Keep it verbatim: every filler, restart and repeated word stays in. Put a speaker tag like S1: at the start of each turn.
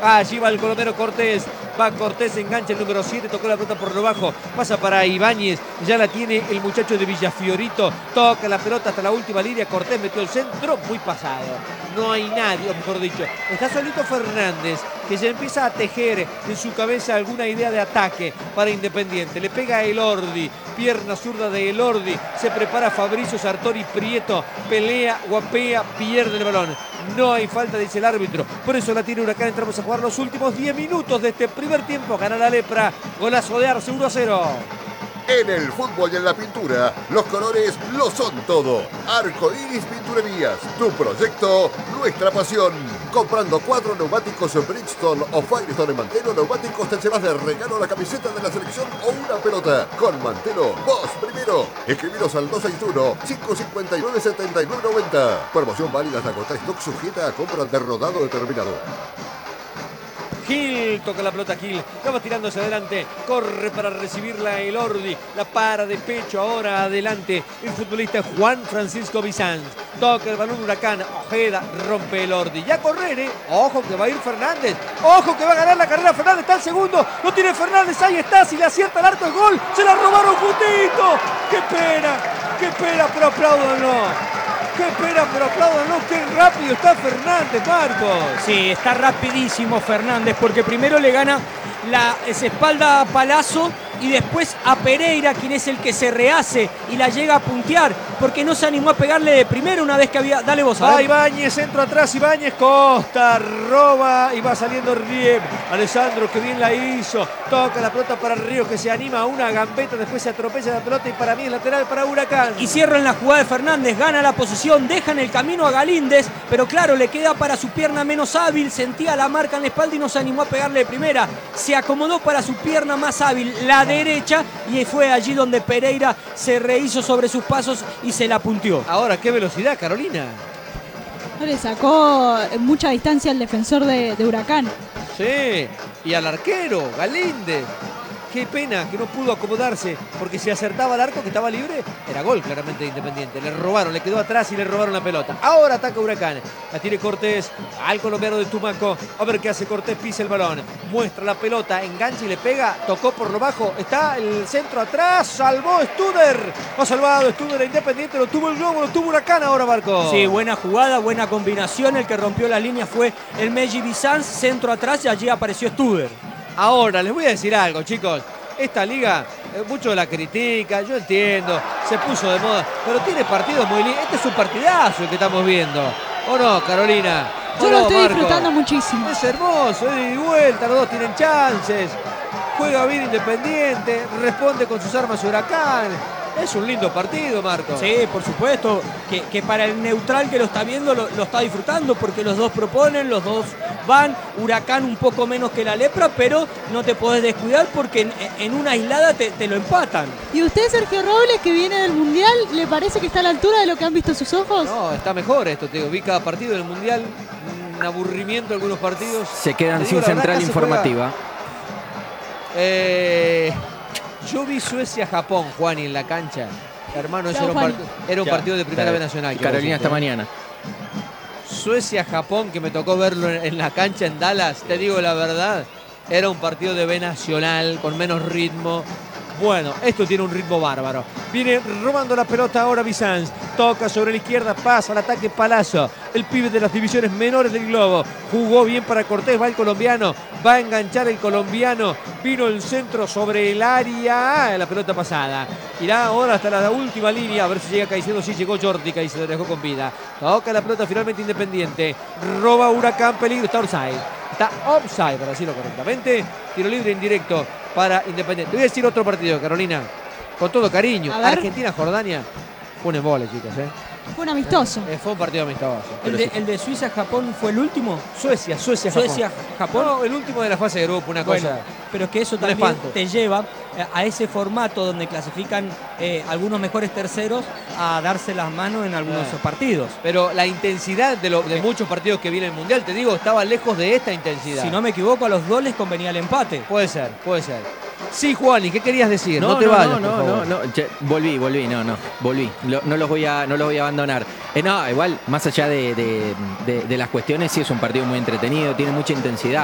S1: Allí va el colombiano Cortés. Va Cortés, engancha el número siete, tocó la pelota por lo bajo, pasa para Ibáñez, ya la tiene el muchacho de Villafiorito, toca la pelota hasta la última línea, Cortés metió el centro, muy pasado, no hay nadie, o mejor dicho, está solito Fernández, que ya empieza a tejer en su cabeza alguna idea de ataque para Independiente, le pega a Elordi, pierna zurda de Elordi, se prepara Fabricio Sartori Prieto, pelea, guapea, pierde el balón, no hay falta, dice el árbitro, por eso la tiene Huracán, entramos a jugar los últimos diez minutos de este primer tiempo, gana la Lepra, golazo de Arce, uno a cero.
S2: En el fútbol y en la pintura, los colores lo son todo. Arco Iris Pinturerías, tu proyecto, nuestra pasión. Comprando cuatro neumáticos Bridgestone o Firestone en Mantelo, neumáticos te llevas de regalo la camiseta de la selección o una pelota. Con Mantelo, vos primero. Escribiros al dos seis uno, cinco cinco nueve, siete nueve nueve cero. Promoción válida hasta agotar stock, sujeta a compra de rodado determinado.
S1: Gil toca la pelota, Gil, la va tirando hacia adelante, corre para recibirla Elordi, la para de pecho ahora adelante el futbolista Juan Francisco Bizanz, toca el balón Huracán, Ojeda rompe Elordi, ya correr, ¿eh? Ojo que va a ir Fernández, ojo que va a ganar la carrera Fernández, está el segundo, lo tiene Fernández, ahí está, si le acierta el arco el gol, se la robaron justito, qué pena, qué pena, pero apláudanlo. ¡Qué pena, pero apláudanlo! ¡Qué rápido está Fernández, Marcos!
S3: Sí, está rapidísimo Fernández, porque primero le gana la espalda a Palazzo y después a Pereira, quien es el que se rehace y la llega a puntear, porque no se animó a pegarle de primero una vez que había... Dale vos, a ver.
S1: Va Ibáñez, centro atrás, Ibáñez, Costa, roba y va saliendo Riem. Alessandro, que bien la hizo, toca la pelota para Ríos, que se anima a una gambeta, después se atropella la pelota y para mí es lateral para Huracán.
S3: Y cierran la jugada de Fernández, gana la posición, dejan el camino a Galíndez, pero claro, le queda para su pierna menos hábil, sentía la marca en la espalda y no se animó a pegarle de primera. Se acomodó para su pierna más hábil, la derecha, y fue allí donde Pereira se rehizo sobre sus pasos y se la punteó.
S1: Ahora, qué velocidad, Carolina.
S4: No le sacó mucha distancia al defensor de, de Huracán.
S1: Sí, y al arquero, Galíndez. Qué pena que no pudo acomodarse, porque si acertaba el arco que estaba libre, era gol claramente de Independiente. Le robaron, le quedó atrás y le robaron la pelota. Ahora ataca Huracán. La tiene Cortés al colombiano de Tumaco. A ver qué hace Cortés, pisa el balón. Muestra la pelota, engancha y le pega. Tocó por lo bajo. Está el centro atrás. Salvó Studer. Ha salvado Studer a Independiente. Lo tuvo el globo, lo tuvo Huracán ahora, Marco.
S3: Sí, buena jugada, buena combinación. El que rompió la línea fue el Meji Bizanz. Centro atrás y allí apareció Studer.
S1: Ahora, les voy a decir algo, chicos. Esta liga, eh, muchos la critican, yo entiendo, se puso de moda, pero tiene partidos muy lindos. Este es un partidazo el que estamos viendo. ¿O no, Carolina?
S4: Yo
S1: ¿O
S4: lo
S1: no,
S4: estoy
S1: Marco?
S4: disfrutando muchísimo.
S1: Es hermoso, es de ida y vuelta, los dos tienen chances. Juega bien Independiente, responde con sus armas Huracán. Es un lindo partido, Marco.
S3: Sí, por supuesto, que, que para el neutral que lo está viendo lo, lo está disfrutando, porque los dos proponen, los dos van, Huracán un poco menos que la Lepra, pero no te podés descuidar porque en, en una aislada te, te lo empatan.
S4: ¿Y usted, Sergio Robles, que viene del Mundial, le parece que está a la altura de lo que han visto sus ojos?
S1: No, está mejor esto, te digo. Vi cada partido del Mundial, un aburrimiento algunos partidos.
S5: Se quedan
S1: Te digo,
S5: sin
S1: la verdad,
S5: central
S1: acá se
S5: informativa.
S1: juega. Eh... Yo vi Suecia-Japón, Juani, en la cancha. Hermano, eso
S4: Chao,
S1: era un,
S4: Juani.
S1: part- era un
S5: Ya.
S1: partido de Primera
S5: Dale.
S1: B Nacional. quiero
S5: Carolina
S1: decirte,
S5: esta
S1: ¿eh?
S5: mañana.
S1: Suecia-Japón, que me tocó verlo en, en la cancha en Dallas, te digo la verdad, era un partido de B Nacional, con menos ritmo. Bueno, esto tiene un ritmo bárbaro. Viene robando la pelota ahora Bizanz. Toca sobre la izquierda, pasa al ataque Palazzo. El pibe de las divisiones menores del globo. Jugó bien para Cortés, va el colombiano. Va a enganchar el colombiano. Vino el centro sobre el área. La pelota pasada. Irá ahora hasta la última línea. A ver si llega Caicedo. Sí llegó Jordi, y se lo dejó con vida. Toca la pelota finalmente Independiente. Roba Huracán, peligro. Está offside. Está offside, para decirlo correctamente. Tiro libre indirecto para Independiente. Te voy a decir otro partido, Carolina. Con todo cariño.
S4: A ver.
S1: Argentina-Jordania. Fue un embole, chicos. ¿eh?
S4: Fue un amistoso.
S1: Eh, Fue un partido amistoso.
S3: ¿El
S1: pero
S3: de,
S1: sí.
S3: el de Suiza-Japón fue el último?
S1: Suecia, Suecia, Japón.
S3: Suecia-Japón.
S1: No, el último de la fase de grupo, una
S3: Bueno,
S1: cosa.
S3: pero que eso
S1: un
S3: también
S1: espanto.
S3: te lleva eh, a ese formato donde clasifican eh, algunos mejores terceros a darse las manos en algunos
S1: Ah.
S3: partidos.
S1: Pero la intensidad de, lo- de muchos partidos que viene el Mundial, te digo, estaba lejos de esta intensidad.
S3: Si no me equivoco, a los dos les convenía el empate.
S1: Puede ser, puede ser. Sí, Juani, ¿qué querías decir? No,
S5: No,
S1: te
S5: no,
S1: vayas,
S5: no,
S1: por
S5: no,
S1: favor.
S5: no, no, che, volví, volví, no, no, volví. Lo- no los voy a, no los voy a abandonar. Eh, no, igual, más allá de, de- de- de las cuestiones, sí es un partido muy entretenido, tiene mucha intensidad.